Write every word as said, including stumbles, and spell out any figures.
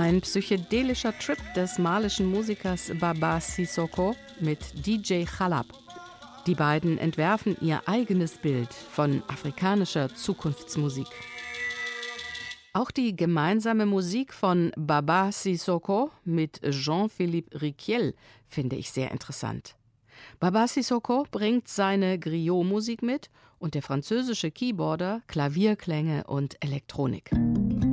Ein psychedelischer Trip des malischen Musikers Baba Sissoko mit D J Khalab. Die beiden entwerfen ihr eigenes Bild von afrikanischer Zukunftsmusik. Auch die gemeinsame Musik von Baba Sissoko mit Jean-Philippe Riquiel finde ich sehr interessant. Baba Sissoko bringt seine Griot-Musik mit und der französische Keyboarder Klavierklänge und Elektronik.